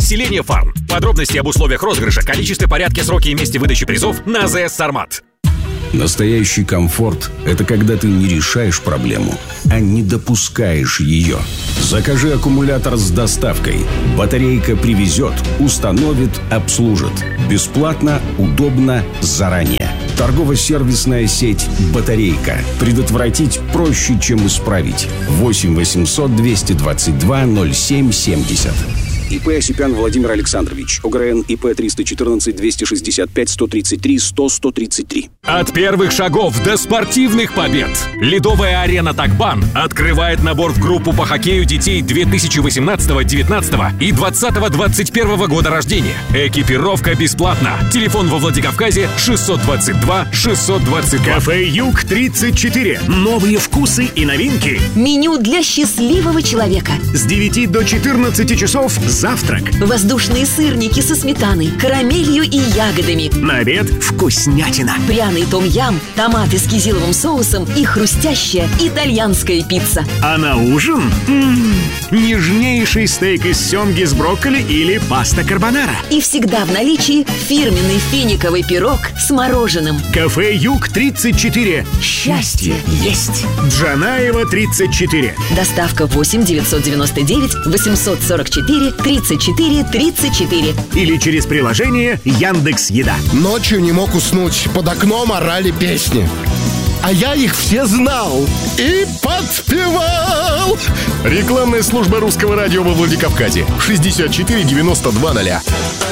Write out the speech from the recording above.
Поселение Фарм. Подробности об условиях розыгрыша, количестве, порядке, сроке и месте выдачи призов на АЗС «Сармат». Настоящий комфорт – это когда ты не решаешь проблему, а не допускаешь ее. Закажи аккумулятор с доставкой. Батарейка привезет, установит, обслужит. Бесплатно, удобно, заранее. Торгово-сервисная сеть «Батарейка». Предотвратить проще, чем исправить. 8 800 222 07 70. ИП Осипян Владимир Александрович. ОГРН ИП 314 265 133 100 133. От первых шагов до спортивных побед. Ледовая арена «Такбан» открывает набор в группу по хоккею детей 2018, 19 и 20-21 года рождения. Экипировка бесплатна. Телефон во Владикавказе 622 622. Кафе «Юг-34». Новые вкусы и новинки. Меню для счастливого человека. С 9 до 14 часов завтрак. Воздушные сырники со сметаной, карамелью и ягодами. На обед вкуснятина. Пряный том-ям, томаты с кизиловым соусом и хрустящая итальянская пицца. А на ужин нежнейший стейк из семги с брокколи или паста карбонара. И всегда в наличии фирменный финиковый пирог с мороженым. Кафе «Юг-34». Счастье есть. Джанаева, 34. Доставка 8 999 844 34 34. Или через приложение Яндекс.Еда. Ночью не мог уснуть, под окном орали песни. А я их все знал и подпевал. Рекламная служба русского радио во Владикавказе. 64 92 0.